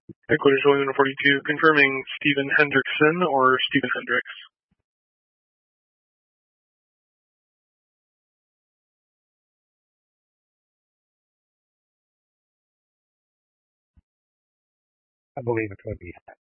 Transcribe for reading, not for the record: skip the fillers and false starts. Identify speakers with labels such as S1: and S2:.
S1: Headquarters Rolling 142, confirming Stephen Hendrickson or Stephen Hendricks.
S2: I believe it would be.